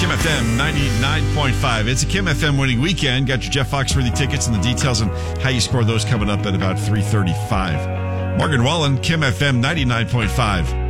Kim FM 99.5. It's a Kim FM winning weekend. Got your Jeff Foxworthy tickets and the details on how you score those coming up at about 3:35. Morgan Wallen, Kim FM 99.5.